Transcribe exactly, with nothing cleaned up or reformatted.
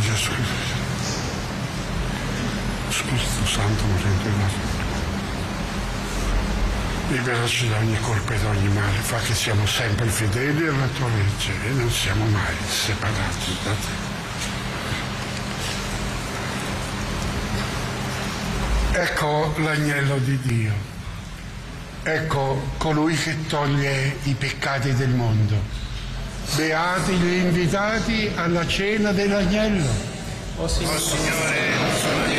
Gesù. Spirito Santo, morente nella liberaci da ogni colpa e da ogni male, fa che siamo sempre fedeli alla tua legge e non siamo mai separati da te. Ecco l'agnello di Dio, ecco colui che toglie i peccati del mondo. Beati gli invitati alla cena dell'agnello. Oh Signore, sono